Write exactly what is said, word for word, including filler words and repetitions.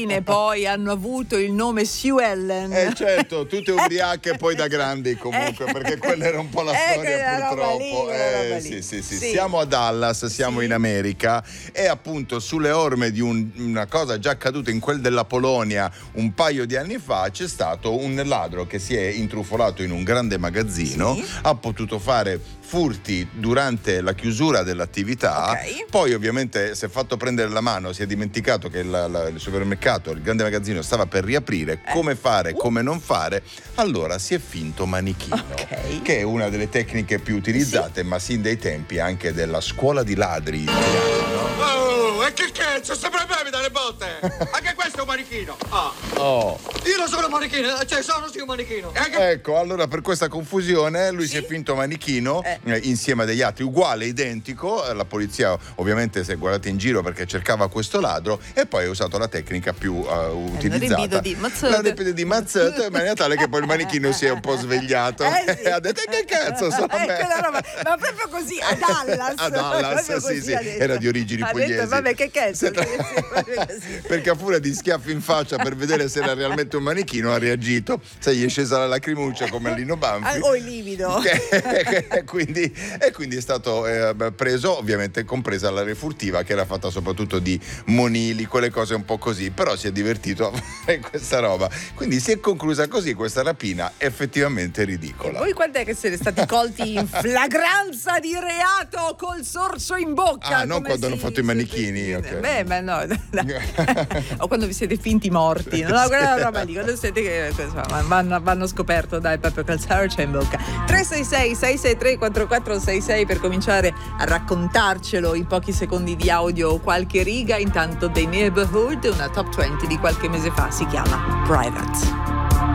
poi hanno avuto il nome Sue Ellen. Eh certo, tutte ubriache poi da grandi comunque, eh, perché quella era un po' la eh, storia purtroppo. Lì, eh, sì, sì, sì, sì. Siamo a Dallas, siamo sì. in America e appunto sulle orme di un, una cosa già accaduta in quel della Polonia un paio di anni fa c'è stato un ladro che si è intrufolato in un grande magazzino, sì. ha potuto fare furti durante la chiusura dell'attività, okay. poi ovviamente si è fatto prendere la mano, si è dimenticato che la, la, il supermercato, il grande magazzino stava per riaprire, eh. come fare, uh. come non fare, allora si è finto manichino, okay. che è una delle tecniche più utilizzate, sì. ma sin dai tempi anche della scuola di ladri italiana, no? Oh, e che cazzo, stai problemi dalle botte? Anche questo è un manichino. Ah. Oh. Io non sono un manichino, cioè sono sì un manichino. Anche... Ecco, allora per questa confusione lui sì? si è finto manichino eh. Eh, insieme a degli altri, uguale, identico. La polizia ovviamente si è guardata in giro perché cercava questo ladro e poi ha usato la tecnica più uh, utilizzata, di la ripete di mazzette, in maniera tale che poi il manichino si è un po' svegliato eh sì. e ha detto che cazzo so eh, roba, ma proprio così a Dallas a Dallas sì sì era di origini ha pugliesi detto, vabbè che cazzo tra... perché a furia di schiaffi in faccia per vedere se era realmente un manichino ha reagito, sai, gli è scesa la lacrimuccia come a Lino Banfi o il livido e quindi, e quindi è stato eh, preso, ovviamente compresa la refurtiva che era fatta soprattutto di monili, quelle cose un po' così, però si è divertito a fare questa roba, quindi si è conclusa così questa rapina effettivamente ridicola. E voi quando è che siete stati colti in flagranza di reato col sorso in bocca? Ah, non quando si, hanno fatto i manichini, okay. Beh, ma no o quando vi siete finti morti, no, quella roba lì, quando siete che vanno, vanno scoperto, dai, proprio col sorso in bocca. Tre sei sei sei sei tre quattro quattro sei sei per cominciare a raccontarcelo in pochi secondi di audio o qualche riga. Intanto dei Neighborhood, una top venti di qualche mese fa, si chiama Private.